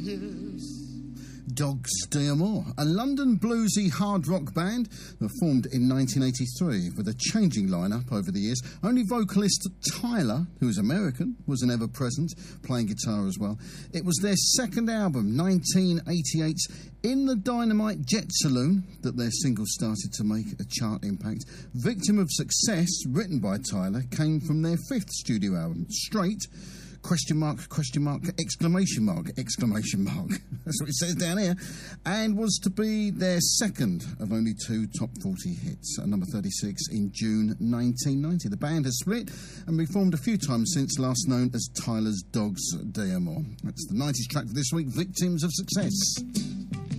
Dogs D'Amour, a London bluesy hard rock band that formed in 1983 with a changing lineup over the years. Only vocalist Tyler, who is American, was an ever-present, playing guitar as well. It was their second album, 1988's In the Dynamite Jet Saloon, that their single started to make a chart impact. Victim of Success, written by Tyler, came from their fifth studio album, Straight, question mark, exclamation mark. That's what it says down here. And was to be their second of only two top 40 hits, at number 36 in June 1990. The band has split and reformed a few times since, last known as Tyler's Dogs D'Amour. That's the 90s track for this week, Victims of Success.